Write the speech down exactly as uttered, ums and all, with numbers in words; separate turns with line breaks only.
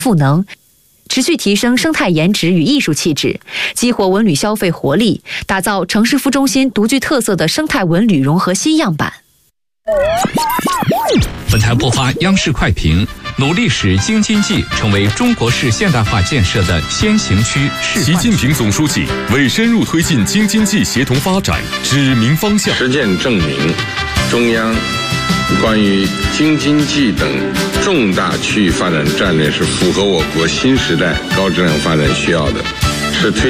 赋能，持续提升生态颜值与艺术气质，激活文旅消费活力，打造城市副中心独具特色的生态文旅融合新样板。
本台播发央视快评，努力使京津冀成为中国式现代化建设的先行区示范区。
习近平总书记为深入推进京津冀协同发展指明方向。
实践证明，中央关于京津冀等重大区域发展战略是符合我国新时代高质量发展需要的，是推